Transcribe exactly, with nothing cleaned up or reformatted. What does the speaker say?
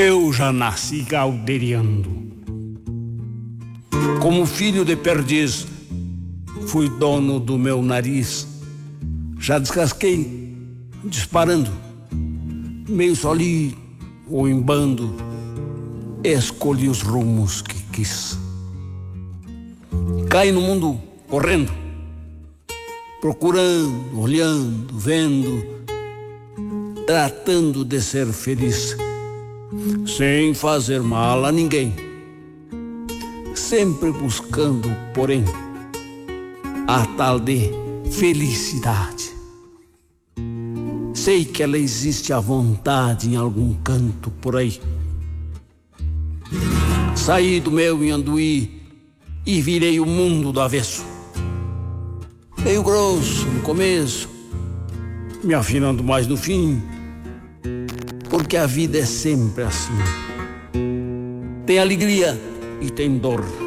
Eu já nasci galdeirando. Como filho de perdiz, fui dono do meu nariz. Já descasquei, disparando, meio solinho ou em bando, escolhi os rumos que quis. Caí no mundo correndo, procurando, olhando, vendo, tratando de ser feliz, sem fazer mal a ninguém, sempre buscando, porém, a tal de felicidade. Sei que ela existe à vontade em algum canto por aí. Saí do meu Inhanduí e virei o mundo do avesso. Meio grosso no começo, me afinando mais no fim, porque a vida é sempre assim. Tem alegria e tem dor.